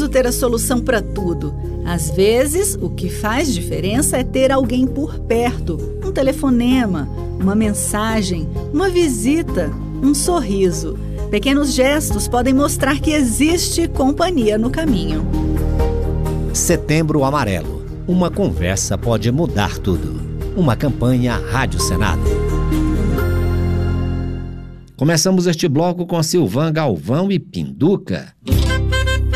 preciso ter a solução para tudo. Às vezes, o que faz diferença é ter alguém por perto. Um telefonema, uma mensagem, uma visita, um sorriso. Pequenos gestos podem mostrar que existe companhia no caminho. Setembro Amarelo. Uma conversa pode mudar tudo. Uma campanha Rádio Senado. Começamos este bloco com Silvan, Galvão e Pinduca.